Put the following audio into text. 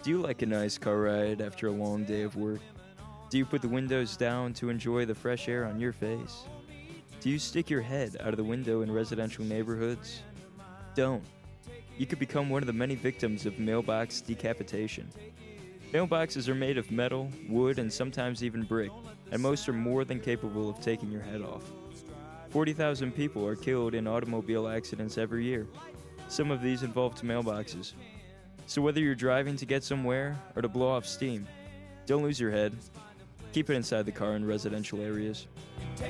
Do you like a nice car ride after a long day of work? Do you put the windows down to enjoy the fresh air on your face? Do you stick your head out of the window in residential neighborhoods? Don't. You could become one of the many victims of mailbox decapitation. Mailboxes are made of metal, wood, and sometimes even brick, and most are more than capable of taking your head off. 40,000 people are killed in automobile accidents every year. Some of these involved mailboxes. So whether you're driving to get somewhere or to blow off steam, don't lose your head. Keep it inside the car in residential areas.